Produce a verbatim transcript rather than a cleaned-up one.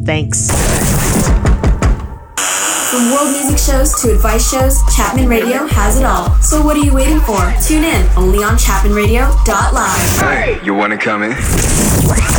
Thanks. From world music shows to advice shows, Chapman Radio has it all. So what are you waiting for? Tune in only on chapman radio dot live. Hey, you wanna come in?